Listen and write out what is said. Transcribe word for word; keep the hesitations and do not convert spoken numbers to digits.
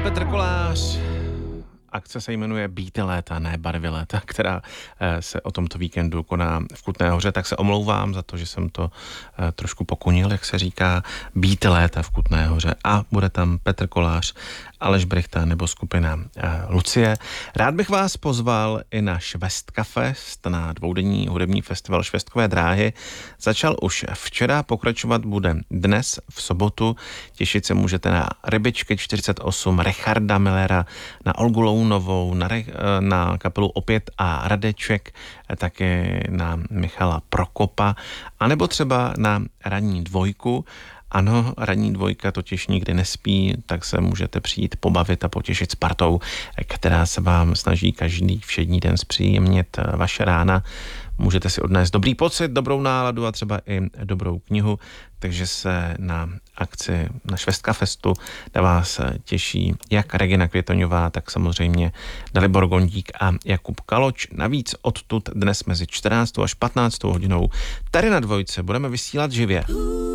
Petr Kolář. Akce se jmenuje Být léta, ne barvy léta, která se o tomto víkendu koná v Kutné Hoře, tak se omlouvám za to, že jsem to trošku pokunil, jak se říká, Být léta v Kutné Hoře. A bude tam Petr Kolář, Aleš Brychta nebo skupina Lucie. Rád bych vás pozval i na Švestkafest, na dvoudenní hudební festival Švestkové dráhy. Začal už včera, pokračovat bude dnes v sobotu. Těšit se můžete na Rybičky čtyřicet osm, Richarda Millera, na Olgu Lounovou, na, re, na kapelu Opět a Radeček, také na Michala Prokopa, anebo třeba na Ranní dvojku. Ano, Ranní dvojka totiž nikdy nespí, tak se můžete přijít pobavit a potěšit s partou, která se vám snaží každý všední den zpříjemnit vaše rána. Můžete si odnést dobrý pocit, dobrou náladu a třeba i dobrou knihu, takže se na akci na Švestkafestu na vás těší jak Regina Květoňová, tak samozřejmě Dalibor Gondík a Jakub Kaloč. Navíc odtud dnes mezi čtrnáctou až patnáctou hodinou tady na dvojce budeme vysílat živě.